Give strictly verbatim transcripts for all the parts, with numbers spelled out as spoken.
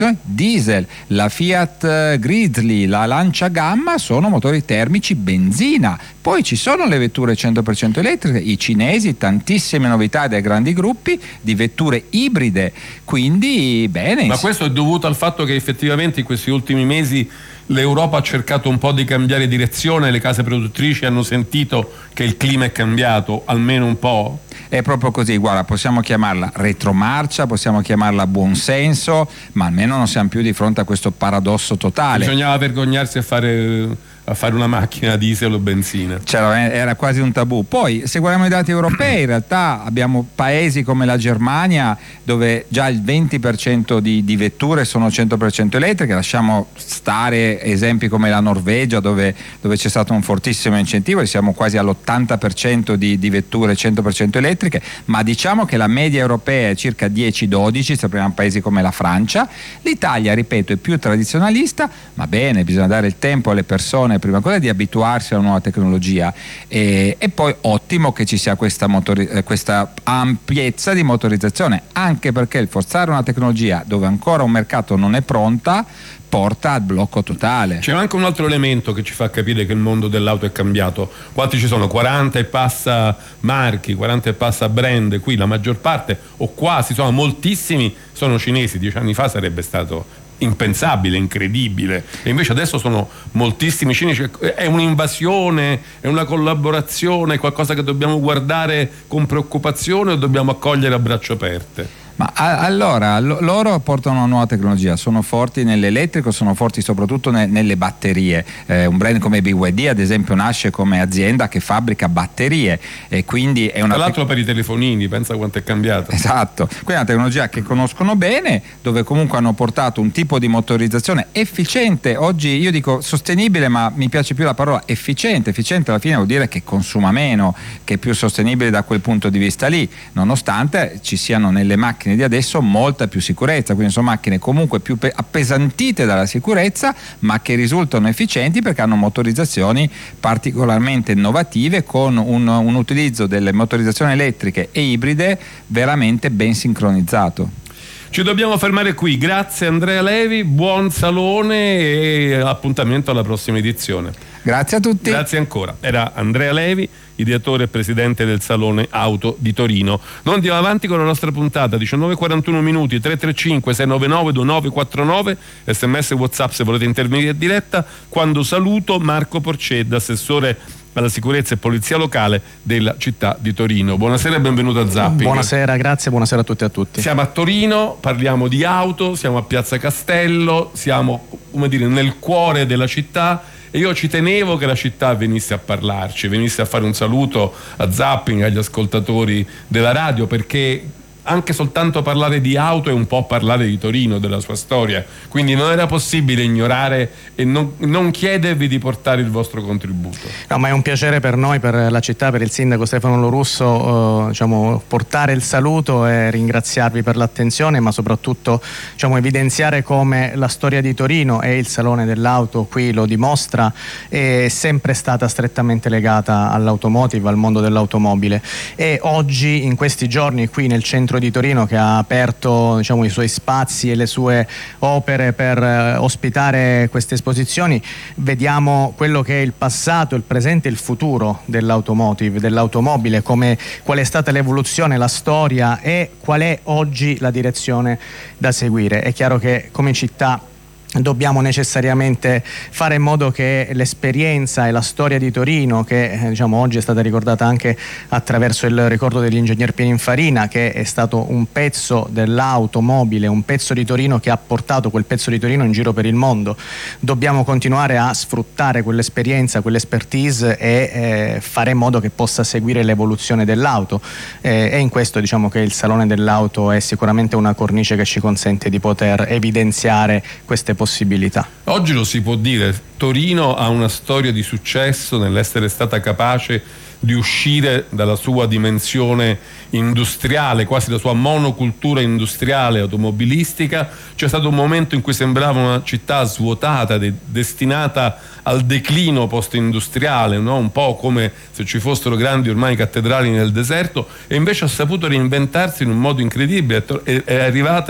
diesel, la Fiat Grizzly, la Lancia Gamma sono motori termici benzina. Poi ci sono le vetture cento per cento elettriche, i cinesi, tantissime novità dai grandi gruppi di vetture ibride, quindi bene. Ma questo è dovuto al fatto che effettivamente in questi ultimi mesi l'Europa ha cercato un po' di cambiare direzione, le case produttrici hanno sentito che il clima è cambiato, almeno un po'? È proprio così, guarda, possiamo chiamarla retromarcia, possiamo chiamarla buonsenso, ma almeno non siamo più di fronte a questo paradosso totale. Bisognava vergognarsi a fare... a fare una macchina diesel o benzina. Cioè, era quasi un tabù. Poi se guardiamo i dati europei, in realtà abbiamo paesi come la Germania dove già il venti per cento di, di vetture sono cento per cento elettriche. Lasciamo stare esempi come la Norvegia dove, dove c'è stato un fortissimo incentivo e siamo quasi all'ottanta per cento di, di vetture cento per cento elettriche, ma diciamo che la media europea è circa dieci dodici, se prendiamo paesi come la Francia. L'Italia, ripeto, è più tradizionalista, ma bene, bisogna dare il tempo alle persone prima cosa di abituarsi alla nuova tecnologia e, e poi ottimo che ci sia questa, motori, questa ampiezza di motorizzazione, anche perché il forzare una tecnologia dove ancora un mercato non è pronta porta al blocco totale. C'è anche un altro elemento che ci fa capire che il mondo dell'auto è cambiato. Quanti ci sono? quaranta e passa marchi, quaranta e passa brand, qui la maggior parte o quasi, sono moltissimi sono cinesi. Dieci anni fa sarebbe stato impensabile, incredibile, e invece adesso sono moltissimi cinesi. È un'invasione, è una collaborazione, qualcosa che dobbiamo guardare con preoccupazione o dobbiamo accogliere a braccia aperte? Ma a, allora lo, loro portano una nuova tecnologia, sono forti nell'elettrico, sono forti soprattutto ne, nelle batterie. Eh, un brand come B Y D ad esempio nasce come azienda che fabbrica batterie e quindi è una tra l'altro tec- per i telefonini, pensa quanto è cambiato. Esatto, quindi è una tecnologia che conoscono bene, dove comunque hanno portato un tipo di motorizzazione efficiente. Oggi io dico sostenibile, ma mi piace più la parola efficiente. Efficiente alla fine vuol dire che consuma meno, che è più sostenibile da quel punto di vista lì, nonostante ci siano nelle macchine di adesso molta più sicurezza, quindi sono macchine comunque più appesantite dalla sicurezza ma che risultano efficienti perché hanno motorizzazioni particolarmente innovative con un, un utilizzo delle motorizzazioni elettriche e ibride veramente ben sincronizzato. Ci dobbiamo fermare qui, grazie Andrea Levi, buon salone e appuntamento alla prossima edizione. Grazie a tutti. Grazie ancora. Era Andrea Levi, ideatore e presidente del Salone Auto di Torino. Noi andiamo avanti con la nostra puntata, diciannove e quarantuno minuti, tre tre cinque sei nove nove due nove quattro nove, sms e WhatsApp se volete intervenire in diretta. Quando saluto Marco Porcedda, assessore alla sicurezza e polizia locale della città di Torino. Buonasera e benvenuto a Zapping. Buonasera, grazie, buonasera a tutti e a tutti. Siamo a Torino, parliamo di auto, siamo a Piazza Castello, siamo, come dire, nel cuore della città e io ci tenevo che la città venisse a parlarci, venisse a fare un saluto a Zapping, agli ascoltatori della radio, perché anche soltanto parlare di auto è un po' parlare di Torino, della sua storia, quindi non era possibile ignorare e non, non chiedervi di portare il vostro contributo. No, ma è un piacere per noi, per la città, per il sindaco Stefano Lorusso, eh, diciamo, portare il saluto e ringraziarvi per l'attenzione, ma soprattutto, diciamo, evidenziare come la storia di Torino e il Salone dell'Auto qui lo dimostra, è sempre stata strettamente legata all'automotive, al mondo dell'automobile, e oggi in questi giorni qui nel centro di Torino, che ha aperto, diciamo, i suoi spazi e le sue opere per eh, ospitare queste esposizioni, vediamo quello che è il passato, il presente e il futuro dell'automotive, dell'automobile, come qual è stata l'evoluzione, la storia e qual è oggi la direzione da seguire. È chiaro che come città dobbiamo necessariamente fare in modo che l'esperienza e la storia di Torino, che eh, diciamo oggi è stata ricordata anche attraverso il ricordo dell'ingegner Pininfarina, che è stato un pezzo dell'automobile, un pezzo di Torino che ha portato quel pezzo di Torino in giro per il mondo, dobbiamo continuare a sfruttare quell'esperienza, quell'expertise e eh, fare in modo che possa seguire l'evoluzione dell'auto, eh, e in questo diciamo che il Salone dell'Auto è sicuramente una cornice che ci consente di poter evidenziare queste possibilità. Oggi lo si può dire, Torino ha una storia di successo nell'essere stata capace di uscire dalla sua dimensione industriale, quasi la sua monocultura industriale automobilistica. C'è stato un momento in cui sembrava una città svuotata, de- destinata al declino post-industriale, no? Un po' come se ci fossero grandi ormai cattedrali nel deserto, e invece ha saputo reinventarsi in un modo incredibile, è, è arrivata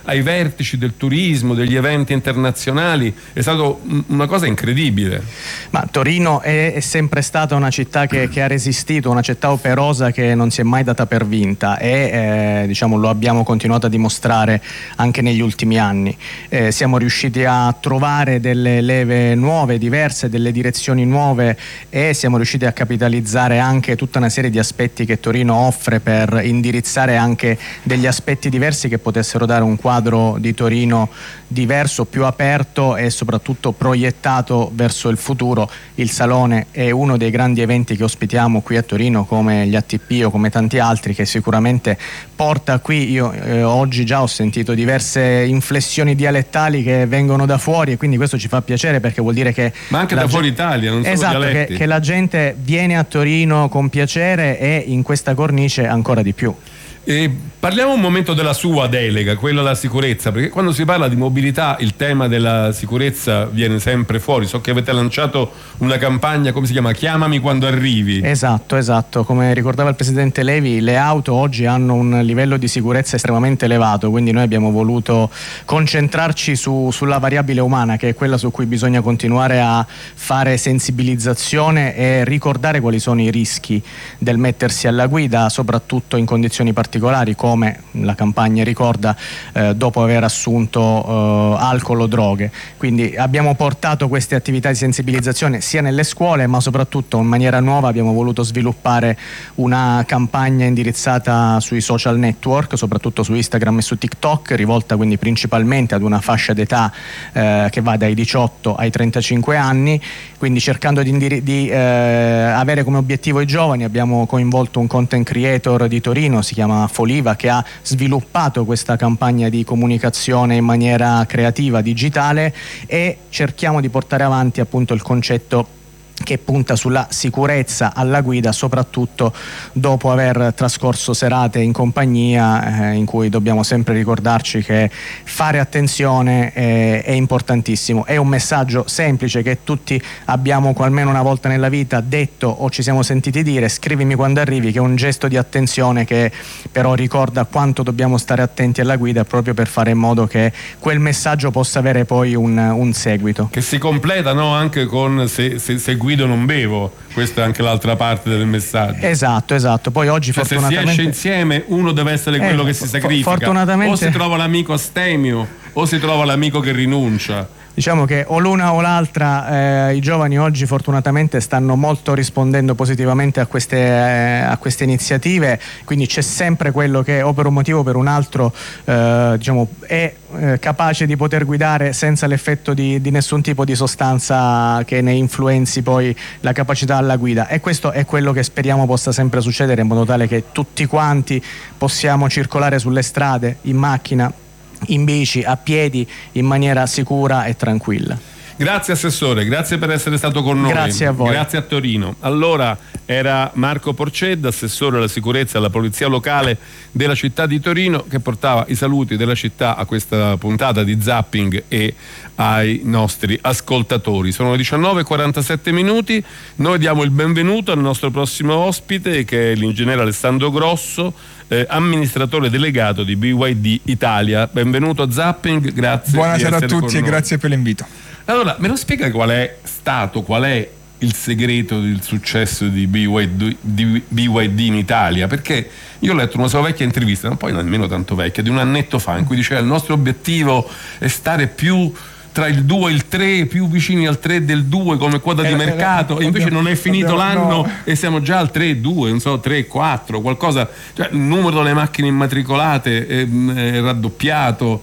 ai vertici del turismo, degli eventi internazionali, è stato una cosa incredibile. Ma Torino è, è sempre stata una città che, che ha resistito, una città operosa che non si è mai data per vinta e eh, diciamo lo abbiamo continuato a dimostrare anche negli ultimi anni. Eh, siamo riusciti a trovare delle leve nuove, diverse, delle direzioni nuove e siamo riusciti a capitalizzare anche tutta una serie di aspetti che Torino offre per indirizzare anche degli aspetti diversi che potessero dare un quadro di Torino diverso, più aperto e soprattutto proiettato verso il futuro. Il Salone è uno dei grandi eventi che ospitiamo qui a Torino, come gli A T P o come tanti altri, che sicuramente porta qui, io eh, oggi già ho sentito diverse inflessioni dialettali che vengono da fuori e quindi questo ci fa piacere perché vuol dire che ma anche da fuori Italia, non solo esatto, dialetti. Che, che la gente viene a Torino con piacere e in questa cornice ancora di più. E parliamo un momento della sua delega, quella della sicurezza, perché quando si parla di mobilità il tema della sicurezza viene sempre fuori. So che avete lanciato una campagna, come si chiama? Chiamami quando arrivi. Esatto, esatto. Come ricordava il Presidente Levi, le auto oggi hanno un livello di sicurezza estremamente elevato, quindi noi abbiamo voluto concentrarci su, sulla variabile umana, che è quella su cui bisogna continuare a fare sensibilizzazione e ricordare quali sono i rischi del mettersi alla guida, soprattutto in condizioni particolari come la campagna ricorda eh, dopo aver assunto eh, alcol o droghe. Quindi abbiamo portato queste attività di sensibilizzazione sia nelle scuole ma soprattutto in maniera nuova abbiamo voluto sviluppare una campagna indirizzata sui social network, soprattutto su Instagram e su TikTok, rivolta quindi principalmente ad una fascia d'età eh, che va dai diciotto ai trentacinque anni, quindi cercando di, indiri- di eh, avere come obiettivo i giovani. Abbiamo coinvolto un content creator di Torino, si chiama Foliva, che ha sviluppato questa campagna di comunicazione in maniera creativa, digitale, e cerchiamo di portare avanti appunto il concetto che punta sulla sicurezza alla guida, soprattutto dopo aver trascorso serate in compagnia eh, in cui dobbiamo sempre ricordarci che fare attenzione è, è importantissimo. È un messaggio semplice che tutti abbiamo almeno una volta nella vita detto o ci siamo sentiti dire: scrivimi quando arrivi, che è un gesto di attenzione che però ricorda quanto dobbiamo stare attenti alla guida proprio per fare in modo che quel messaggio possa avere poi un, un seguito. Che si completa, no? Anche con se, se, se guido non bevo, questa è anche l'altra parte del messaggio. Esatto, esatto. Poi oggi cioè, fortunatamente se si esce insieme uno deve essere quello eh, che si sacrifica. Fortunatamente... o si trova l'amico astemio o si trova l'amico che rinuncia. Diciamo che o l'una o l'altra, eh, i giovani oggi fortunatamente stanno molto rispondendo positivamente a queste, eh, a queste iniziative, quindi c'è sempre quello che o per un motivo o per un altro eh, diciamo, è eh, capace di poter guidare senza l'effetto di, di nessun tipo di sostanza che ne influenzi poi la capacità alla guida, e questo è quello che speriamo possa sempre succedere, in modo tale che tutti quanti possiamo circolare sulle strade, in macchina, in bici, a piedi, in maniera sicura e tranquilla. Grazie Assessore, grazie per essere stato con noi. Grazie a voi. Grazie a Torino. Allora, era Marco Porcedda, Assessore alla Sicurezza e alla Polizia Locale della città di Torino, che portava i saluti della città a questa puntata di Zapping e ai nostri ascoltatori. Sono le diciannove e quarantasette minuti, noi diamo il benvenuto al nostro prossimo ospite, che è l'ingegnere Alessandro Grosso, Eh, amministratore delegato di B Y D Italia. Benvenuto a Zapping, grazie. Buonasera a tutti e grazie per l'invito. Allora, me lo spiega qual è stato, qual è il segreto del successo di B Y D, di B Y D in Italia? Perché io ho letto una sua vecchia intervista, non poi nemmeno tanto vecchia, di un annetto fa, in cui diceva: il nostro obiettivo è stare più tra il due e il tre, più vicini al tre del due come quota di eh, mercato, eh, e invece abbiamo, non è finito abbiamo, l'anno no. e siamo già al tre due, non so, tre quattro, qualcosa, cioè il numero delle macchine immatricolate è, è raddoppiato.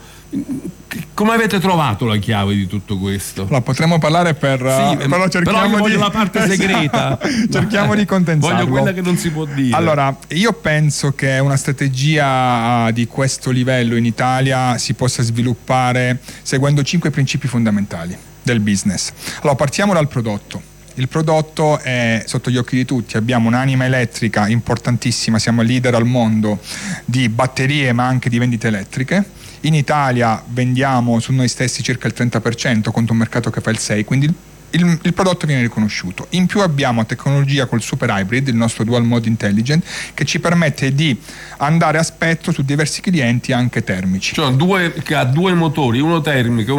Come avete trovato la chiave di tutto questo? Allora, potremmo parlare per sì, uh, però cerchiamo però io voglio di... la parte segreta. cerchiamo di condensarlo. Voglio quella che non si può dire. Allora, io penso che una strategia di questo livello in Italia si possa sviluppare seguendo cinque principi fondamentali del business. Allora, partiamo dal prodotto. Il prodotto è sotto gli occhi di tutti, abbiamo un'anima elettrica importantissima, siamo leader al mondo di batterie ma anche di vendite elettriche. In Italia vendiamo su noi stessi circa il trenta per cento contro un mercato che fa il sei per cento, quindi il, il prodotto viene riconosciuto. In più abbiamo tecnologia col Super Hybrid, il nostro Dual Mode Intelligent, che ci permette di andare a spettro su diversi clienti anche termici. Cioè due, che ha due motori, uno termico